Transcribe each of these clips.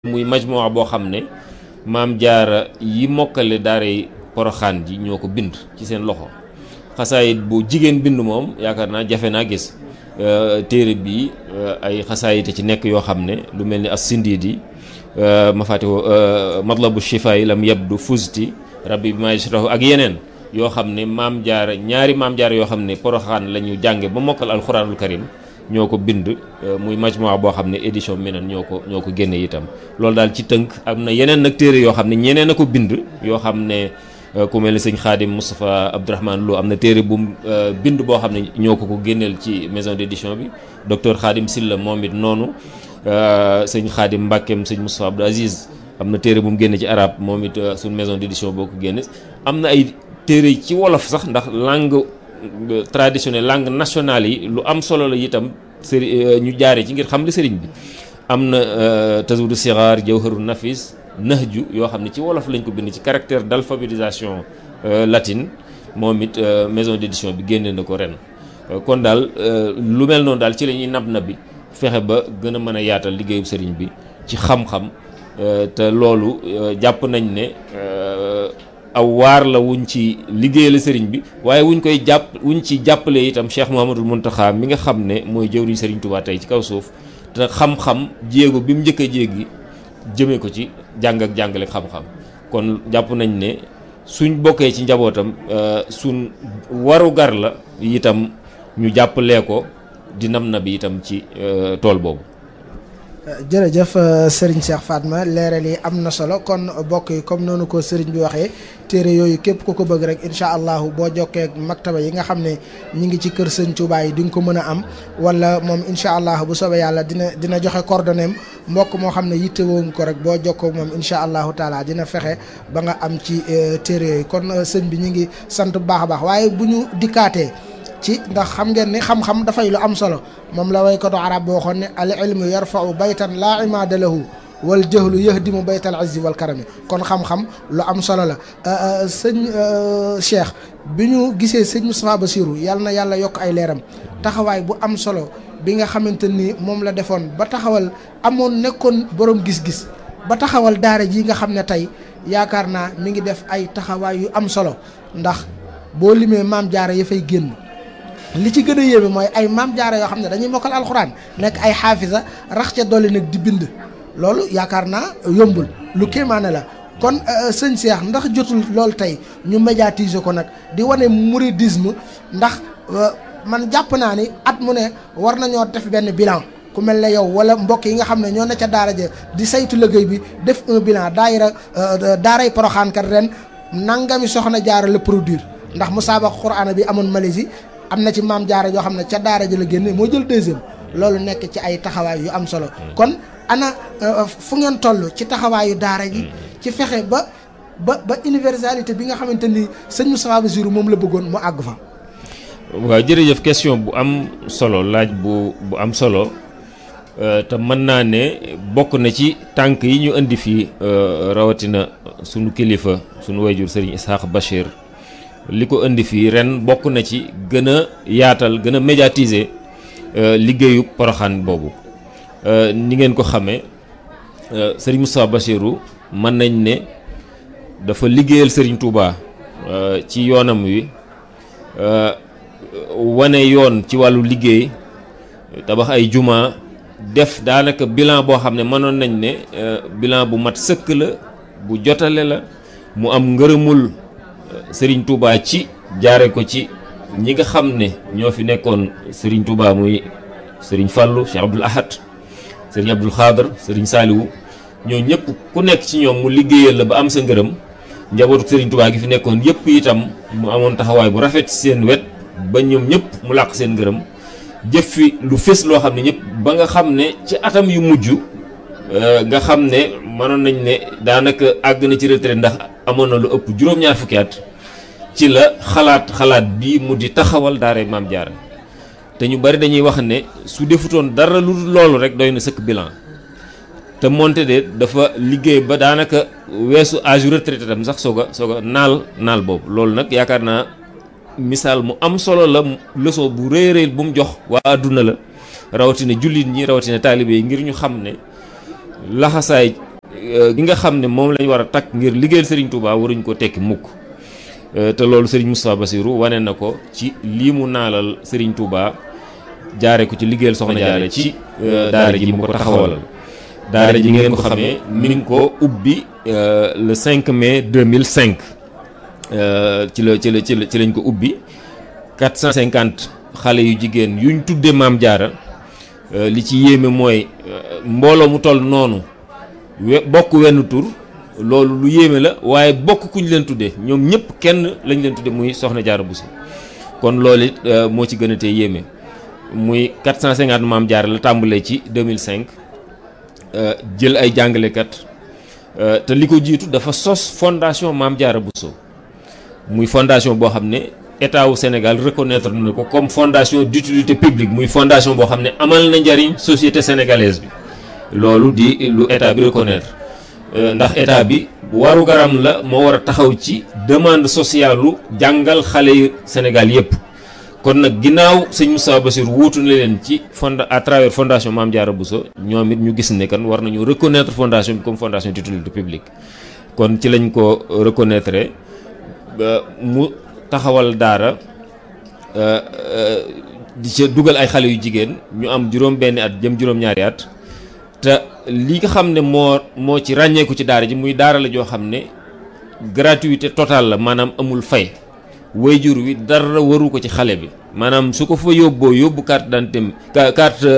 muy majmuwa boo xam ne maam jaara yi mokkale daaray poroxaan ji ñoo ko bind ci seen loxo xasaayit bu jigéen bind moom yaakaar naa jafe naa gis téere bi ay xasaayite ci nekk yoo xam ne lu mel ni as sindiidi mafaatihu matlabu shifaayi lam yabdu fusti rabbi bi ma yashrahu ak yeneen yoo xam ne maam jaara ñaari maam jaara yoo xam ne poroxaan la ñu jànge ba mokkal alxuraanul karim ñoo ko bind muy majmuwa boo xam ne édition Minan ñoo ko génne itam loolu daal ci tënk am na yeneen nag téere yoo xam ne ñeneen a ko bind yoo xam ne ku mel ni sëñ Xaadim Moustapha Abdourahmane Lo am na téere bu bind boo xam ne ñoo ko génneel ci maison d'édition bi docteur Xaadim Silla moom it noonu sëñ Xaadim Mbàkkeem sëñ Moustapha Abdou Aziz am na téere bu mu génne ci arab moom it suñ maison d'édition boo ko génne am na ay téere ci wolof sax ndax langue traditionnelle langue nationale yi lu am solo la itam ñu jaaree ci ngir xam li sëriñ bi am na tazawudu sixaar jawharu nafis nahju yoo xam ne ci wolof lañ ko bind ci caractère d'alphabétisation latine moom it maison d'édition bi génne na ko ren kon daal lu mel noonu daal ci la ñuy nab bi fexe ba gën a mën a yaatal liggéeyu sëriñ bi ci xam-xam te loolu jàpp nañ ne aw waar la wuñ ci liggéeyal sëriñ bi waaye wuñ ci jàppale itam Cheikh Mouhamadul Mountakha mi nga xam ne mooy jëwriñ sëriñ Touba tey ci kaw suuf te xam-xam jéego bi mu njëkk a jéegi jëmee ko ci jàng ak jàngale xam-xam kon jàpp nañ ne suñ bokkee ci njabootam suñ waru gar la itam ñu jàppalee ko di na bi itam ci tool boobu. jërëjëf Serigne Cheikh Fatma leeral yi am na solo kon bokk yi comme noonu ko Serigne bi waxee téere yooyu képp ku ko bëgg rek incha allahu boo jokkee ak maktaba yi nga xam ne ñi ngi ci kër Sëñ Touba yi di nga ko mën a am wala moom incha allah bu soobee yàlla dina joxe coordonnées mbokk moo xam ne yittewoo nga ko rek boo jokkoo moom incha allahu taala dina fexe ba nga am ci téere yooyu kon sëñ bi ñu ngi sant bu baax a baax waaye bu ñu dikkaatee. ci ndax xam ngeen ni xam-xam dafay lu am solo moom la waykatu arab boo waxoon ne al ilmu yarfa'u baytan laa imaada lahu wal jahlu yahdimu baytal izzi wal karami kon xam-xam lu am solo la sëñ Cheikh bi ñu gisee sëñ Moustapha Bassirou yàlla na yàlla yokk ay leeram taxawaay bu am solo bi nga xamante ni moom la defoon ba taxawal nekkoon borom gis-gis ba taxawal daara ji nga xam ne tey yaakaar naa mi ngi def ay taxawaay yu am solo ndax boo limee maam jaara ya fay génn li ci gën a yéeme mooy ay maam jaara yoo xam ne dañuy mokkal alxuraan nekk ay xaafisa rax ca dolli nag di bind loolu yaakaar naa yombul lu kéemaane la kon sëñ Cheikh ndax jotul loolu tey ñu médiatiser ko nag di wane mouridisme ndax man jàpp naa ni at mu ne war nañoo def benn bilan ku mel ne yow wala mbokk yi nga xam ne ñoo ne ca daara ja di saytu liggéey bi def un bilan daaray Poroxaan kat ren nangami soxna jaara la produire ndax musaabaqa Qur'aan bi amoon Malaisie am na ci maam jaara yoo xam ne ca daara ji la génne moo jël deuxième loolu nekk ci ay taxawaay yu am solo kon ana fu ngeen toll ci taxawaayu daara ji ci fexe ba universalité bi nga xamante ni sëñ Moustapha Bassirou moom la bëggoon mu àgg fa. waaw jërëjëf question bu am solo laaj bu am solo te mën naa ne bokk na ci tànk yi ñu indi fii rawatina sunu kilifa sunu wayjur Serigne Ishaq Bachir. li ko indi fii ren bokk na ci gën a yaatal gën a médiatiser liggéeyu Poroxaan boobu ni ngeen ko xamee Serigne Moustapha Bassirou mën nañ ne dafa liggéeyal Serigne Touba ci yoonam wi wane yoon ci wàllu liggéey tabax ay juma def daanaka bilan boo xam ne mënoon nañ ne bilan bu mat sëkk la bu jotale la mu am ngërëmul Serigne Touba ci jaare ko ci ñi nga xam ne ñoo fi nekkoon Serigne Touba muy Serigne Fallou Cheikh Abdoul Ahad Serigne Abdoul Khadr Serigne Saliou ñoo ñëpp ku nekk ci ñoom mu liggéeyal la ba am sa ngërëm njabootu Serigne Touba gi fi nekkoon yëpp itam mu amoon taxawaay bu rafet ci seen wet ba ñoom ñëpp mu làq seen ngërëm jëf fi lu fés loo xam ne ñëpp ba nga xam ne ci atam yu mujj nga xam ne mënoon nañ ne daanaka àgg na ci retraite ndax amoon na lu ëpp juróom-ñaar fukki at ci la xalaat bii mu di taxawal daara maam jaara te ñu bari dañuy wax ne su defutoon dara lu loolu rek doy na sëkk bilan te moonte de dafa liggéey ba daanaka weesu âge retraité tam sax soog a naal boobu loolu nag yaakaar naa misaal mu am solo la leçon bu rëy bu mu jox waa adduna la rawatina jullit ñi rawatina taalibe yi ngir ñu xam ne laxasaay gi nga xam ne moom lañ war a takk ngir liggéeyal Serigne Touba waruñ ko tekki mukk te loolu Serigne Moustapha Bassirou wane na ko ci lii mu naalal Serigne Touba jaare ko ci liggéeyal Soxna Jaara ci daara ji mu ko taxawalal. daara ji ngeen ko xamee mi ngi ko ubbi le 5 mai 2005 ci lañ ko ubbi 450 xale yu jigéen yuñ tuddee Maam Jaara li ci yéeme mooy mbooloo mu toll noonu bokk wenn tur loolu lu yéeme la waaye bokk kuñ leen tuddee ñoom ñëpp kenn lañ leen tuddee muy Soxna Jaara Bousso kon loolu it moo ci gën a tee yéeme muy 450 Maam Jaara la tàmbalee ci 2005 jël ay jàngalekat te li ko jiitu dafa sos fondation Maam Jaara Bousso muy fondation boo xam ne état wu Sénégal reconnaître na ko comme fondation d'utilité publique muy fondation boo xam ne amal na njariñ société sénégalaise bi loolu di lu état bi reconnaître ndax état bi waru garam la moo war a taxaw ci demande sociale lu jàngal xale yu Sénégal yépp kon nag ginnaaw sëñ Moustapha Bassirou wuutu na leen ci à travers fondation Maam Jaara Bousso ñoom it ñu gis ne kan war nañu reconnaître fondation bi comme fondation d'utilité publique kon ci lañ ko reconnaître mu taxawal daara di ca dugal ay xale yu jigéen ñu am juróom-benni at jëm juróom-ñaari at te li nga xam ne moo ci ràññeeku ci daara ji muy daara la joo xam ne gratuité totale la maanaam amul fay waajur wi dara waru ko ci xale bi maanaam su ko fa yóbbu carte d'identité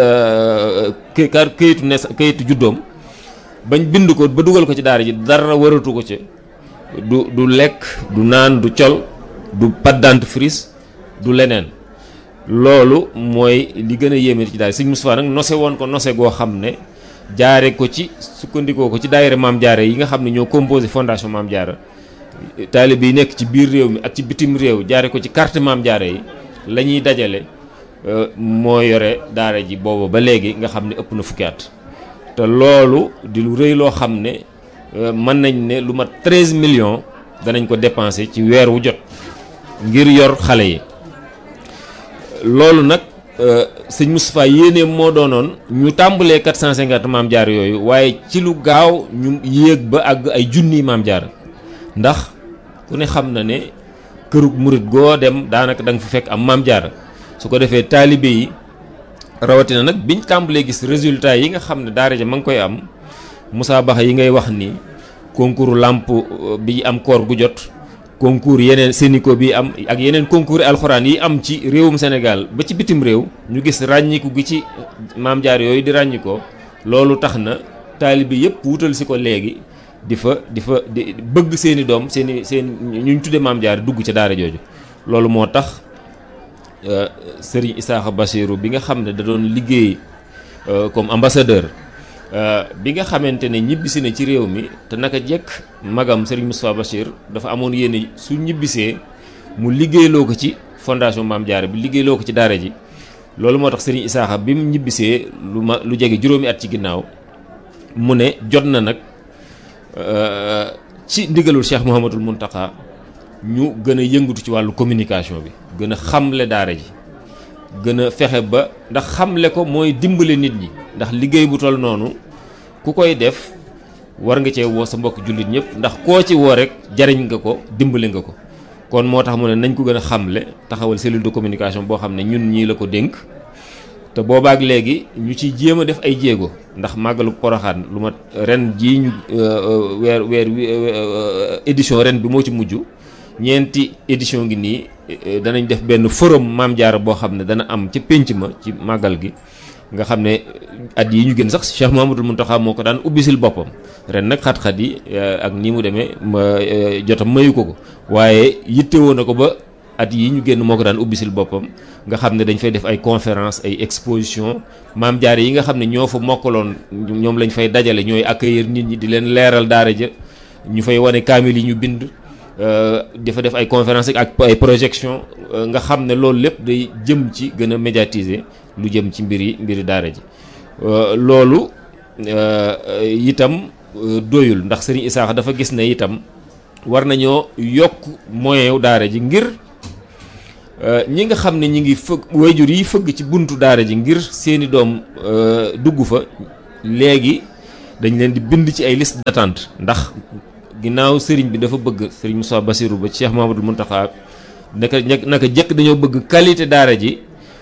kayitu juddoom bañ bind ko ba dugal ko ci daara ji dara waratu ko ci du lekk du naan du col du pâte dentifrice du leneen loolu mooy li gën a yéeme ci daara Sëñ Moustapha nag nose woon ko nose goo xam ne jaare ko ci sukkandikoo ko ci daayira Maam Jaara yi nga xam ne ñoo composé fondation Maam Jaara taalibe yi nekk ci biir réew mi ak ci bitim réew jaare ko ci carte Maam Jaara yi la ñuy dajale moo yore daara ji booba ba léegi nga xam ne ëpp na fukki at te loolu di lu rëy loo xam ne mën nañ ne lu mat 13 millions danañ ko dépenser ci weer wu jot ngir yor xale yi loolu nag sëñ Moustapha yéene moo doonoon ñu tàmbalee 450 Maam Jaara yooyu waaye ci lu gaaw ñu yéeg ba àgg ay junniy Maam Jaara ndax ku ne xam na ne kërug murit goo dem daanaka da nga fa fekk am Maam Jaara su ko defee taalibe yi rawatina nag biñ tàmbalee gis résultat yi nga xam ne daara ja ma ngi koy am musaabaxa yi ngay wax ni concours làmp bi am koor gu jot concours yeneen Sénico bi am ak yeneen concours alxuraan yi am ci réewum Sénégal ba ci bitim réew ñu gis ràññiku gi ci Maam Jaara yooyu di ràññikoo loolu tax na taalibe yëpp wutal si ko léegi di bëgg seeni doom seen ñu tudde Maam Jaara dugg ca daara jooju loolu moo tax Serigne Issakha Bassirou bi nga xam ne da doon liggéey comme ambassadeur bi nga xamante ne ñibbisi na ci réew mi te naka jekk magam Serigne Moustapha Bassir dafa amoon yéene su ñibbisee mu liggéeyloo ko ci fondation Maam Jaara bi liggéeyloo ko ci daara ji loolu moo tax Serigne Issakha bi mu ñibbisee lu jege juróomi at ci ginnaaw mu ne jot na nag ci ndigalul Cheikh Mouhamadoul Mountakha ñu gën a yëngatu ci wàllu communication bi gën a xamle daara ji gën a fexe ba ndax xamle ko mooy dimbale nit ñi ndax liggéey bu toll noonu ku koy def war nga cee woo sa mbokk jullit ñëpp ndax koo ci woo rek jariñ nga ko dimbale nga ko kon moo tax mu ne nañ ko gën a xamle taxawal cellule de communication boo xam ne ñun ñii la ko dénk te boobaak léegi ñu ciy jéem a def ay jéego ndax màggalu Poroxaan lu ma ren jii ñu weer édition ren bi moo ci mujj ñeenti édition ngi nii danañ def benn forum Maam Jaara boo xam ne dana am ci pénc ma ci màggal gi nga xam ne at yi ñu gën sax Cheikh Mouhamadoul Mountakha moo ko daan ubbisil boppam ren nag xat-xat yi ak nii mu demee jotam mayu ko waaye yittewoo na ko ba at yi ñu génn moo ko daan ubbisil boppam nga xam ne dañ fay def ay conférence ay exposition Maam Jaara yi nga xam ne ñoo fa mokkaloon ñoom lañ fay dajale ñooy accueillir nit ñi di leen leeral daara ja ñu fay wane kaamil yi ñu bind dafa def ay conférence ak ay projection nga xam ne loolu lépp day jëm ci gën a médiatiser lu jëm ci mbiri daara ji loolu itam doyul ndax Serigne Issakha dafa gis ne itam war nañoo yokk moyen daara ji ngir ñi nga xam ne ñi ngi fëgg waajur yi fëgg ci buntu daara ji ngir seeni doom dugg fa léegi dañ leen di bind ci ay liste d'attente ndax ginnaaw sëriñ bi dafa bëgg sëriñ Moussa Bassirou ba Cheikh Mamadou Mountakha naka jëkk dañoo bëgg qualité daara ji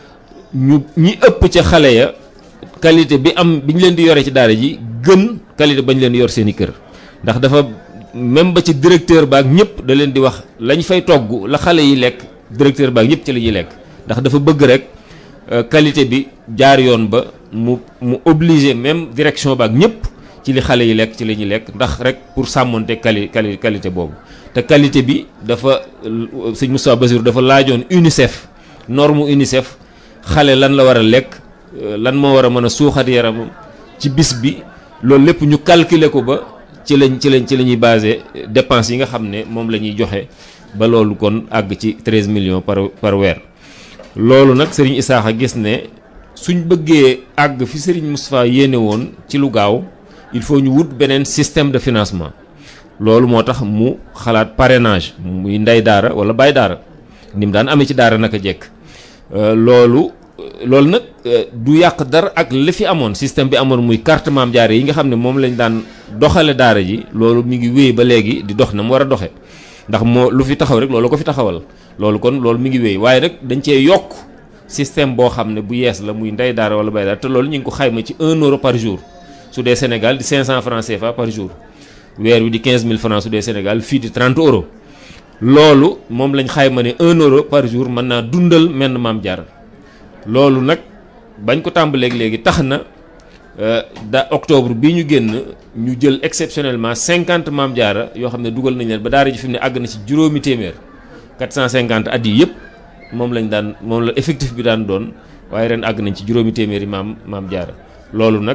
ñi ëpp ca xale ya qualité bi ñu leen di yore ci daara ji gën qualité bañ leen yor seeni kër ndax dafa même ba ci directeur baak ñëpp da leen di wax lañ fay togg la xale yi lekk directeur baak ñëpp ci la ñuy lekk ndax dafa bëgg rek qualité bi jaar yoon ba mu obligé même direction baak ñëpp ci li xale yi lekk ci la ñuy lekk ndax rek pour sàmmonte qualité boobu te qualité bi dafa sëñ Moustapha Bassirou dafa laajoon UNICEF norme UNICEF xale lan la war a lekk lan moo war a mën a suuxat yaramam ci bis bi loolu lépp ñu calculer ko ba ci la ñuy basé dépenses yi nga xam ne moom la ñuy joxe ba loolu kon àgg ci 13 millions par weer. loolu nag Serigne Issakha gis ne suñ bëggee àgg fi Serigne Moustapha yéene woon ci lu gaaw il faut ñu wut beneen système de financement loolu moo tax mu xalaat parrainage muy ndey daara wala baay daara ni mu daan amee ci daara naka jekk loolu nag du yàq dara ak li fi amoon système bi amoon muy carte Maam Jaara yi nga xam ne moom lañ daan doxale daara ji loolu mi ngi wéy ba léegi di dox na mu war a doxe ndax moo lu fi taxaw rek loolu ko fi taxawal loolu mi ngi wéy waaye nag dañ cee yokk système boo xam ne bu yees la muy ndey daara wala baay daara te loolu ñu ngi ko xayma ci 1 euro par jour su dee Sénégal di 500 francs CFA par jour weer wi di 15000 francs su dee Sénégal fii di 30 euros loolu moom lañ xayma ne 1 euro par jour mën naa dundal menn Maam Jaara loolu nag bañ ko tàmbaleeg léegi tax na octobre bii ñu génn ñu jël exceptionnellement 50 Maam Jaara yoo xam ne dugal nañ leen ba daara ji fi mu ne àgg na ci juróomi téeméer 450 at yi yëpp moom la effectif bi daan doon waaye ren àgg nañ ci juróomi téeméeri Maam Jaara loolu nag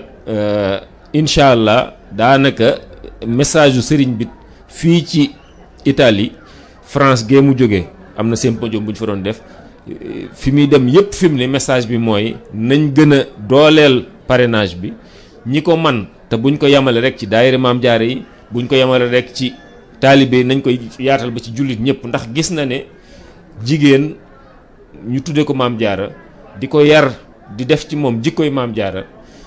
incha allah daanaka message yu sëriñ bi fii ci Italie France gee mu jógee am na symposium bu ñu fa doon def fi muy dem yëpp fi mu ne message bi mooy nañ gën a dooleel parrainage bi ñi ko man te buñ ko yemale rek ci daayira Maam Jaara yi buñ ko yemale rek ci taalibe nañ koy yaatal ba ci jullit ñëpp ndax gis na ne jigéen ñu tudde ko Maam Jaara di ko yar di def ci moom jikkoy Maam Jaara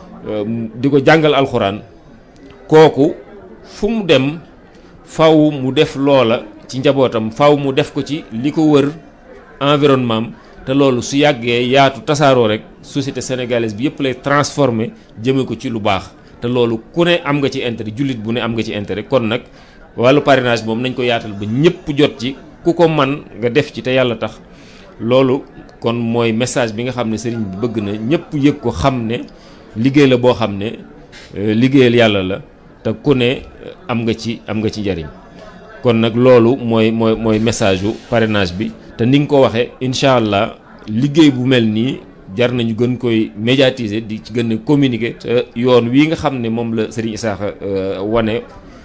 di ko jàngal alxuraan kooku fu mu dem faw mu def loola ci njabootam faw mu def ko ci li ko wër environnement te loolu su yàggee yaatu tasaaroo rek société sénégalaise bi yëpp lay transformer jëme ko ci lu baax te loolu ku ne am nga ci intérêt jullit bu ne am nga ci intérêt kon nag wàllu parrainage moom nañ ko yaatal ba ñëpp jot ci ku ko man nga def ci te yàlla tax loolu kon mooy message bi nga xam ne sëriñ bi bëgg na ñëpp yëg ko xam ne liggéey la boo xam ne liggéeyal yàlla la te ku ne am nga ci njariñ kon nag loolu mooy message yu parrainage bi te ni nga ko waxee incha allah liggéey bu mel nii jar nañu gën koy médiatiser di ci gën a communiquer te yoon wii nga xam ne moom la Serigne Issakha wane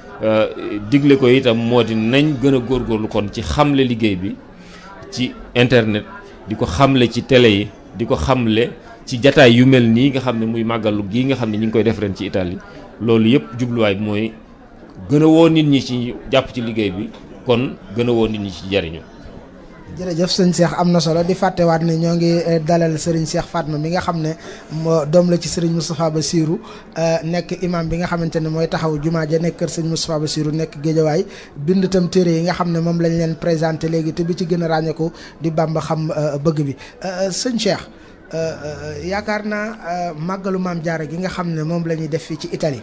digle ko itam moo di nañ gën a góorgóorlu kon ci xamle liggéey bi ci internet di ko xamle ci télé yi di ko xamle ci jataay yu mel nii nga xam ne muy màggalu gii nga xam ne ñu ngi koy def ren ci Italie loolu yëpp jubluwaay bi mooy gën a woo nit ñi ci jàpp ci liggéey bi kon gën a woo nit ñi ci jariñu jërëjëf sëñ Cheikh am na solo di fàttewaat ne ñoo ngi dalal Serigne Cheikh Fatma mi nga xam ne doom la ci Serigne Moustapha Bassirou nekk imam bi nga xamante ne mooy taxaw jumaa ja nekk kër Serigne Moustapha Bassirou nekk Géejawaay bind itam téere yi nga xam ne moom lañ leen présenté léegi te bi ci gën a ràññeeku di Bamba xam bëgg bi sëñ Cheikh yaakaar naa màggalu Maam Jaara gi nga xam ne moom la ñuy def fii ci Italie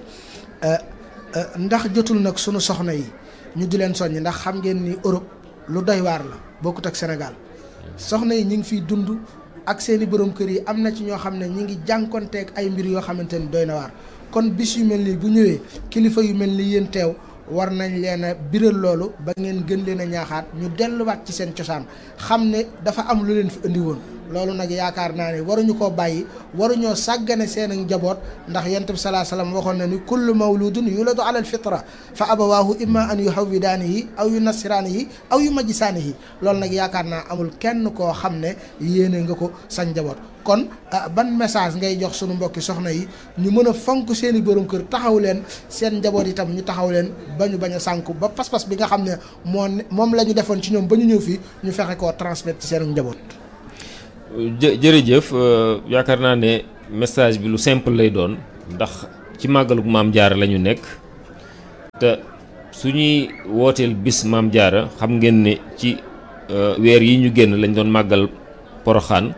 ndax jotul nag sunu soxna yi ñu di leen soññ ndax xam ngeen ni Europe lu doy waar la bokkut ak Sénégal soxna yi ñu ngi fiy dund ak seeni borom kër yi am na ci ñoo xam ne ñu ngi jànkonteeg ay mbir yoo xamante ni doy na waar kon bis yu mel nii bu ñëwee kilifa yu mel ni yéen teew war nañ leen a biral loolu ba ngeen gën leen a ñaaxaat ñu delluwaat ci seen cosaan xam ne dafa am lu leen fi indi woon loolu nag yaakaar naa ne waruñu koo bàyyi waruñoo sàggane seen njaboot ndax yonent bi salaa salaam waxoon na ni kullu mawludun yuladu ala alfitra fa abawaahu imma an yuhawwidaanihi aw yunassiraanihi aw yumajjisaanihi loolu nag yaakaar naa amul kenn koo xam ne yéene nga ko sa njaboot kon ban message ngay jox sunu mbokki soxna yi ñu mën a fonk seen i borom kër taxaw leen seen njaboot itam ñu taxaw leen ba ñu bañ a sànku ba pas-pas bi nga xam ne moom la ñu defoon ci ñoom ba ñu ñëw fii ñu fexe koo transmettre ci seen njaboot. jërëjëf yaakaar naa ne message bi lu simple lay doon ndax ci màggalug maam jaara la ñu nekk te suñuy wooteel bis maam jaara xam ngeen ne ci weer yi ñu génn lañ doon màggal poroxaan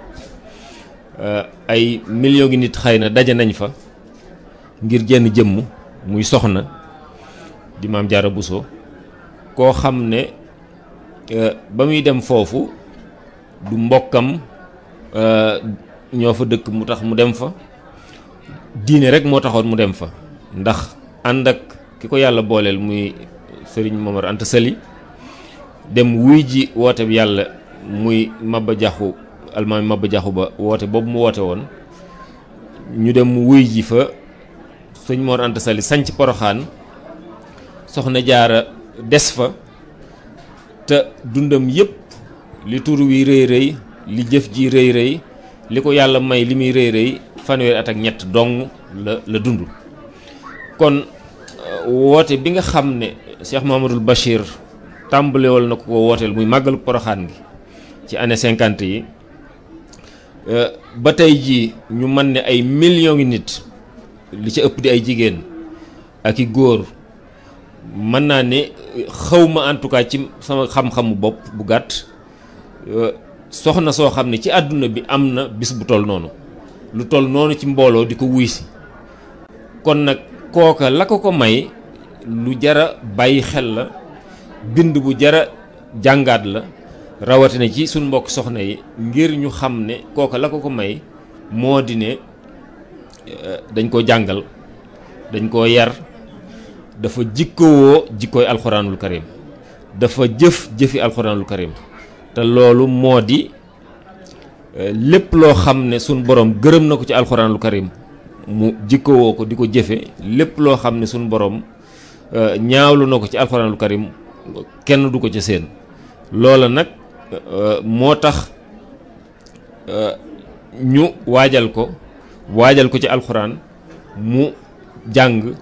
ay millions ngi nit xëy na daje nañ fa ngir jenn jëmm muy soxna di maam jaara Bousso koo xam ne ba muy dem foofu du mbokkam ñoo fa dëkk mu tax mu dem fa diine rek moo taxoon mu dem fa ndax ànd ak ki ko yàlla booleel muy sëriñ Momar Anta Sali dem wuy ji woote bi yàlla muy Maba Jaxu almaami Maba Jaxu Ba woote boobu mu woote woon ñu dem wuy ji fa sëñ Mor Anta Sali sanc Poroxaan soxna jaara des fa te dundam yépp li tur wi rëy rëy li jëf ji rëy rëy li ko yàlla may li muy rëy rëy fanweeri at ak ñett dong la dund kon woote bi nga xam ne Cheikh Mouhamadoul Bachir tàmbalewal na ko wooteel muy màggalu Poroxaan gi ci année 50 yi ba tey jii ñu mën ne ay millions ngi nit li ci ëpp di ay jigéen ak i góor mën naa ne xawma en tout cas ci sama xam-xamu bopp bu gàtt soxna soo xam ne ci àdduna bi am na bis bu toll noonu lu toll noonu ci mbooloo di ko wuy si kon nag kooka la ko may lu jara bàyyi xel la bind bu jara jàngaat la rawatina ci suñ mbokk soxna yi ngir ñu xam ne kooka la ko may moo di ne dañ ko jàngal dañ koo yar dafa jikkowoo jikkooy alxuraanul karim dafa jëfi alxuraanul karim te loolu moo di lépp loo xam ne suñ borom gërëm na ko ci alxuraanul karim mu jikkowoo ko di ko jëfe lépp loo xam ne suñ borom ñaawlu na ko ci alxuraanul karim kenn du ko ca seen loola nag moo tax ñu waajal ko ci alxuraan mu jàng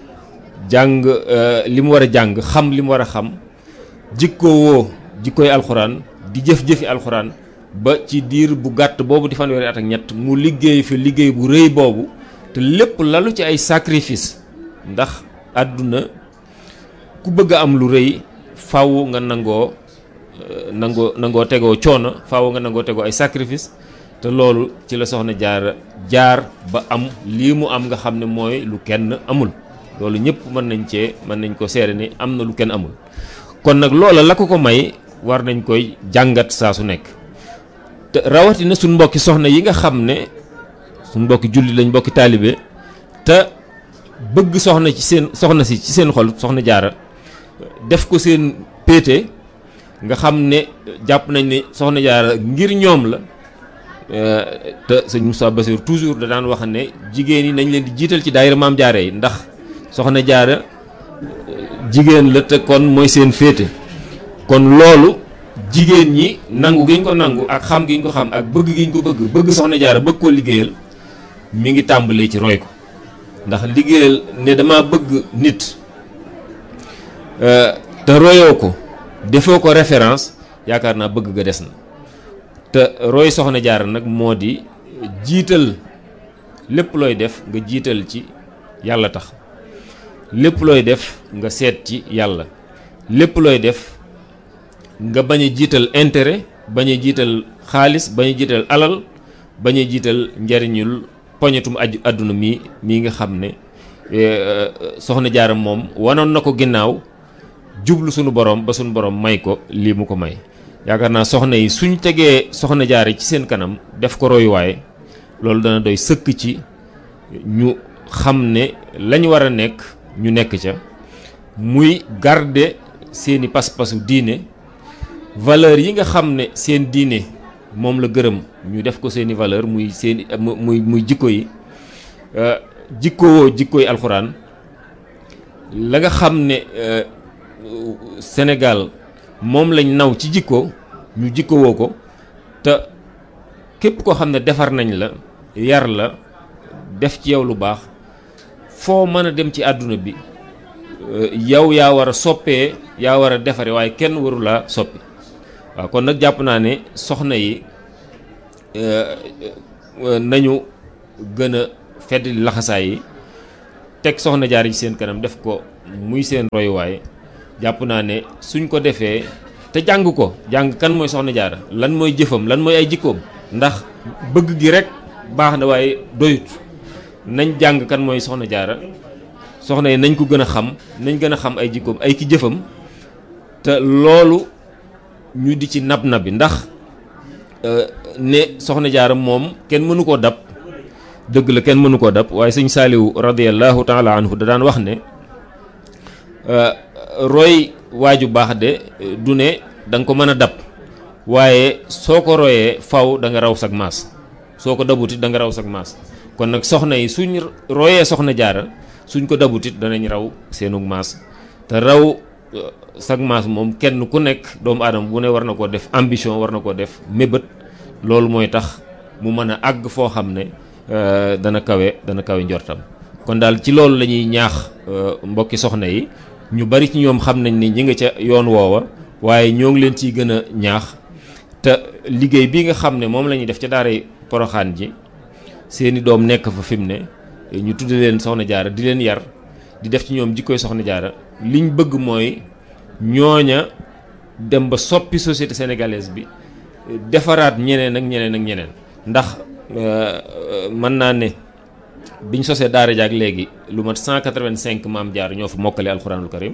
li mu war a jàng xam li mu war a xam jikkowoo jikkooy alxuraan di jëf-jëfi alxuraan ba ci diir bu gàtt boobu di fanweeri at ak ñett mu liggéey fi liggéey bu rëy boobu te lépp lalu ci ay sacrifice ndax àdduna ku bëgg a am lu rëy faaw nga nangoo tegoo coono faaw nga nangoo tegoo ay sacrifice te loolu ci la soxna jaar ba am lii mu am nga xam ne mooy lu kenn amul loolu ñëpp mën nañ ko seere ni am na lu kenn amul kon nag loola la ko may war nañ koy jàngat saa su nekk te rawatina suñ mbokki soxna yi nga xam ne suñ mbokki julli lañ mbokki taalibe te bëgg soxna si ci seen xol soxna jaara def ko seen péete nga xam ne jàpp nañ ne soxna jaara ngir ñoom la te sëñ Moussa Bassir toujours da daan wax ne jigéen yi nañ leen di jiital ci daayira maam jaara yi ndax soxna jaara jigéen la te kon mooy seen féete kon loolu jigéen ñi nangu gi ñu ko nangu ak xam gi ñu ko xam ak bëgg gi ñu ko bëgg soxna jaara bëgg koo liggéeyal mi ngi tàmbalee ci roy ko ndax liggéeyal ne dama bëgg nit te royoo ko defoo ko référence yaakaar naa bëgg ga des na te roy soxna jaara nag moo di jiital lépp looy def nga jiital ci yàlla tax lépp looy def nga seet ci yàlla lépp looy def nga bañ a jiital intérêt bañ a jiital xaalis bañ a jiital alal bañ a jiital njariñul poñetum àdduna mii nga xam ne soxna jaara moom wanoon na ko ginnaaw jublu sunu borom ba sunu borom may ko lii mu ko may yaakaar naa soxna yi suñ tegee soxna jaara ci seen kanam def ko royuwaay loolu dana doy sëkk ci ñu xam ne lañ war a nekk ñu nekk ca muy garder seeni pas-pasu diine valeur yi nga xam ne seen diine moom la gërëm ñu def ko seeni valeur muy seeni muy jikko yi jikkoy alxuraan la nga xam ne Sénégal moom lañ naw ci jikko ñu jikkowoo ko te képp koo xam ne defar nañ la yar la def ci yow lu baax foo mën a dem ci àdduna bi yow yaa war a soppee yaa war a defare waaye kenn waru laa soppi waaw kon nag jàpp naa ne soxna yi nañu gën a fedd laxasaay yi teg soxna jaar ci seen kanam def ko muy seen royuwaay jàpp naa ne suñ ko defee te jàng ko jàng kan mooy soxna jaara lan mooy jëfam lan mooy ay jikkoom ndax bëgg gi rek baax na waaye doyut nañ jàng kan mooy soxna jaara soxna yi nañ ko gën a xam nañ gën a xam ay jikkoom ay ki jëfam te loolu ñu di ci nab nabi ndax ne soxna jaara moom kenn mënu koo dab dëgg la kenn mënu koo dab waaye sëñ Saaliwu radiyallahu taala anhu da daan wax ne roy waaju baax de du ne da nga ko mën a dab waaye soo ko royee faw da nga raw sag maas soo ko dabutit da nga raw sag maas kon nag soxna yi suñ royee soxna jaara suñ ko dabutit danañ raw seenug maas te raw sag maas moom kenn ku nekk doomu aadama bu ne war na koo def ambition war na koo def mébét loolu mooy tax mu mën a àgg foo xam ne dana kawe njortam kon daal ci loolu la ñuy ñaax mbokki soxna yi ñu bari ci ñoom xam nañ ni ñi nga ca yoon woowa waaye ñoo ngi leen ciy gën a ñaax te liggéey bi nga xam ne moom la ñuy def ca daaray Poroxaan ji seeni doom nekk fa fi mu ne ñu tudde leen soxna jaara di leen yar di def ci ñoom jikkoy soxna jaara liñ bëgg mooy ñooña dem ba soppi société sénégalaise bi defaraat ñeneen ak ñeneen ak ñeneen ndax mën naa ne biñ sosee daara jaak léegi lu mat 185 maam jaar ñoo fa mokkale alxuraanul karim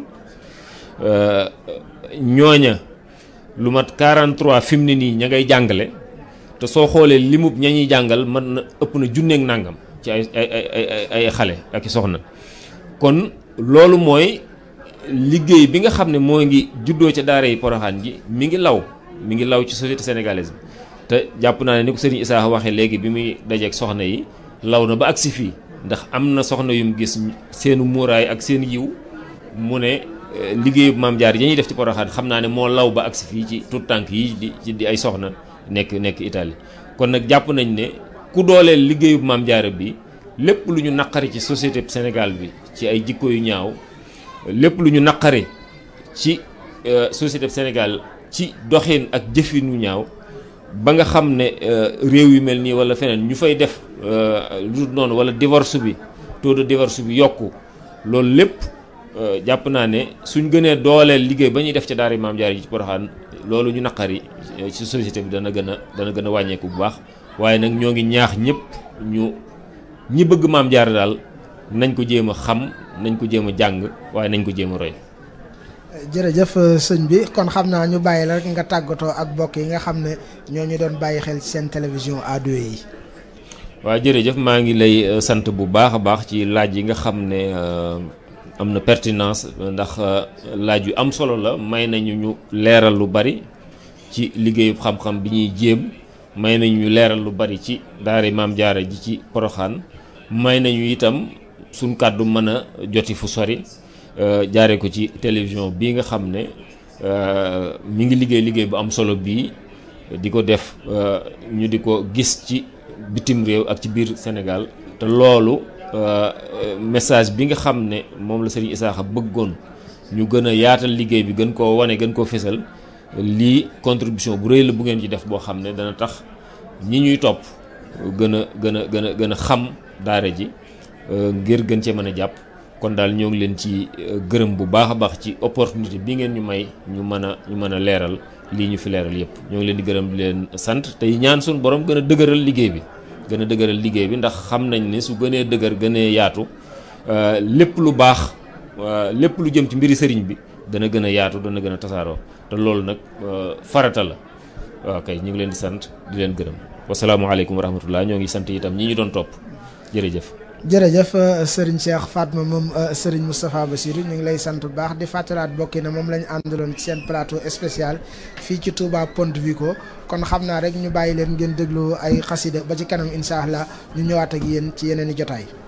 ñooña lu mat 43 fi mu ne nii ña ngay jàngale te soo xoolee limub ña ñuy jàngal mën na ëpp na junneeg nàngam ci ay xale ak i soxna kon loolu mooy liggéey bi nga xam ne moo ngi juddoo ca daara yi Poroxaan ji mi ngi law ci société sénégalaise bi te jàpp naa ne ni ko sëriñ Issa waxee léegi bi muy dajeeg soxna yi law na ba agsi fii ndax am na soxna yum gis seenu muuraay ak seen yiw mu ne liggéeyu maam jaar yi ñuy def ci Poroxaan xam naa ne moo law ba agsi fii ci tout tànk yi di ay soxna nekk Italie kon nag jàpp nañ ne ku dooleel liggéeyu maam jaara bi lépp lu ñu naqari ci société Sénégal bi ci ay jikko yu ñaaw lépp lu ñu naqari ci société Sénégal ci doxin ak jëfin yu ñaaw ba nga xam ne réew yu mel nii wala feneen ñu fay def lu noonu wala divorce bi taux de divorce bi yokku loolu lépp jàpp naa ne suñ gënee dooleel liggéey ba ñuy def ca daara maam jaara yi ci Poroxaan loolu ñu naqari ci société bi dana gën a wàññeeku bu baax waaye nag ñoo ngi ñaax ñëpp ñi bëgg maam jaara daal nañ ko jéem a xam nañ ko jéem a jàng waaye nañ ko jéem a roy. jërëjëf sëñ bi kon xam naa ñu bàyyi la rek nga tàggatoo ak mbokk yi nga xam ne ñoo ñu doon bàyyi xel ci seen télévision A2 yi. waaw jërëjëf maa ngi lay sant bu baax a baax ci laaj yi nga xam ne am na pertinence ndax laaj yu am solo la may nañu ñu leeral lu bari ci liggéeyu xam-xam bi ñuy jéem may nañu ñu leeral lu bari ci daara maam jaara ji ci Poroxaan may nañu itam suñ kàddu mën a joti fu sori jaare ko ci télévision bii nga xam ne mi ngi liggéey bu am solo bii di ko def ñu di ko gis ci bitim réew ak ci biir Sénégal te loolu message bi nga xam ne moom la Serigne Issakha bëggoon ñu gën a yaatal liggéey bi gën koo wane gën koo fésal lii contribution bu rëy la bu ngeen ci def boo xam ne dana tax ñi ñuy topp gën a xam daara ji ngir gën cee mën a jàpp kon daal ñoo ngi leen ci gërëm bu baax a baax ci opportunité bi ngeen ñu may ñu mën a leeral lii ñu fi leeral yépp ñoo ngi leen di gërëm di leen sant tey ñaan suñu borom gën a dëgëral liggéey bi ndax xam nañ ne su gënee dëgër gënee yaatu lépp lu baax lépp lu jëm ci mbiri sëriñ bi dana gën a yaatu dana gën a tasaaroo te loolu nag farata la waaw kay ñu ngi leen di sant di leen gërëm wasalaamualeykum wa rahmatullah ñoo ngi sant itam ñi ñu doon topp jërëjëf. jërëjëf Serigne Cheikh Fatma moom Serigne Moustapha Bassirou ñu ngi lay sant bu baax di fàttalaat bokki na moom la ñu àndaloon ci seen plateau spécial fii ci Touba Ponte Vico kon xam naa rek ñu bàyyi leen ngeen déglu ay xasida ba ci kanam incha allah ñu ñëwaat ak yéen ci yeneen i jotaay.